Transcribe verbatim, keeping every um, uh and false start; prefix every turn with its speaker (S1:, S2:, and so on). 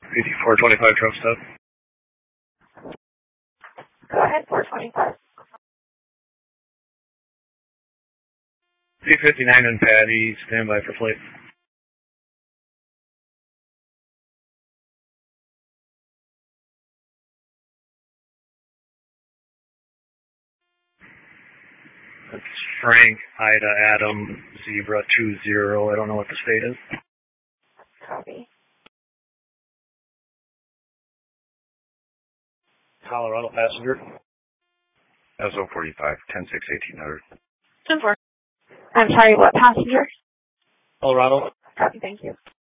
S1: four twenty-five truck stop.
S2: Go ahead, four twenty-five.
S1: C fifty-nine and Patty, stand by for flight. That's Frank, Ida, Adam, Zebra, two zero. I don't know what the state is.
S2: Copy.
S1: Colorado passenger.
S3: S O forty-five, ten six, eighteen hundred.
S2: ten four. I'm sorry, what passenger?
S1: Colorado.
S2: Copy, thank you.